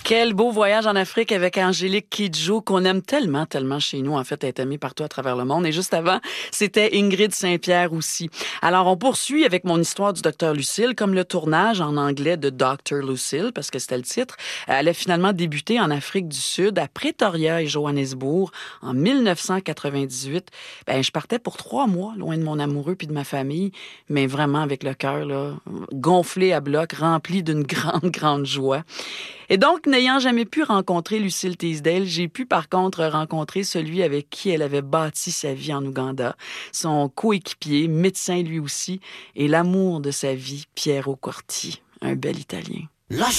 Quel beau voyage en Afrique avec Angélique Kidjo, qu'on aime tellement, tellement chez nous. En fait, elle est aimée partout à travers le monde. Et juste avant, c'était Ingrid Saint-Pierre aussi. Alors, on poursuit avec mon histoire du docteur Lucille, comme le tournage en anglais de Dr. Lucille, parce que c'était le titre. Elle a finalement débuté en Afrique du Sud, à Pretoria et Johannesburg, en 1998. Je partais pour 3 mois, loin de mon amoureux puis de ma famille, mais vraiment avec le cœur là, gonflé à bloc, rempli d'une grande, grande joie. Et donc, n'ayant jamais pu rencontrer Lucille Teasdale, j'ai pu par contre rencontrer celui avec qui elle avait bâti sa vie en Ouganda, son coéquipier, médecin lui aussi, et l'amour de sa vie, Piero Corti, un bel Italien.